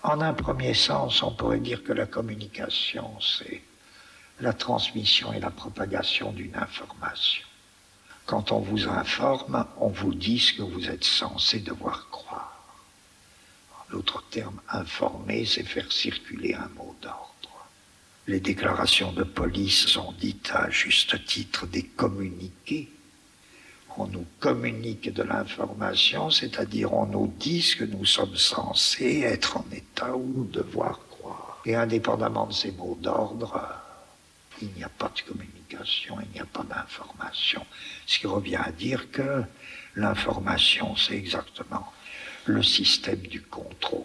En un premier sens, on pourrait dire que la communication, c'est la transmission et la propagation d'une information. Quand on vous informe, on vous dit ce que vous êtes censé devoir croire. En d'autres termes, informer, c'est faire circuler un mot d'ordre. Les déclarations de police sont dites à juste titre des communiqués. On nous communique de l'information, c'est-à-dire on nous dit ce que nous sommes censés être en état ou devoir croire. Et indépendamment de ces mots d'ordre, il n'y a pas de communication, il n'y a pas d'information. Ce qui revient à dire que l'information, c'est exactement le système du contrôle.